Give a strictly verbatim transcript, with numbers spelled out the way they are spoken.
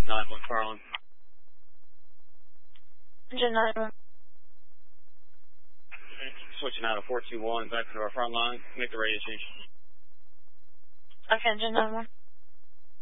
nine one Carlin. Engine nine one. Switching out of four two one back to our front line. Make the radio change. Okay, engine nine one.